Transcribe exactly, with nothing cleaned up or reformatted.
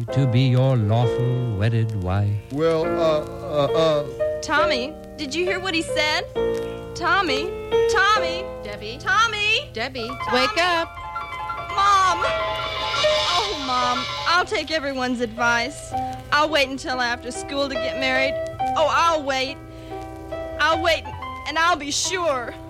to be your lawful wedded wife. Well, uh, uh, uh... Tommy, did you hear what he said? Tommy, Tommy. Debbie. Tommy. Debbie, Tommy. wake up. Mom. Oh, Mom, I'll take everyone's advice. I'll wait until after school to get married. Oh, I'll wait. I'll wait, and I'll be sure.